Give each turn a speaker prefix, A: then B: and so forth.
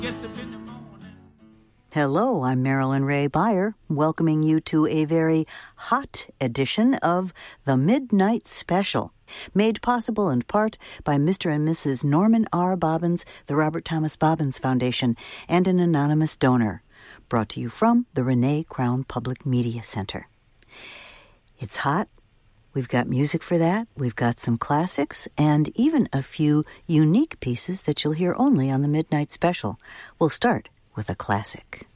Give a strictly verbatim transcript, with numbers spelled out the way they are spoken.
A: Hello, I'm Marilyn Ray Beyer, welcoming you to a very hot edition of the Midnight Special, made possible in part by Mister and Missus Norman R. Bobbins, the Robert Thomas Bobbins Foundation, and an anonymous donor, brought to you from the Renee Crown Public Media Center. It's hot. We've got music for that. We've got some classics and even a few unique pieces that you'll hear only on the Midnight Special. We'll start with a classic.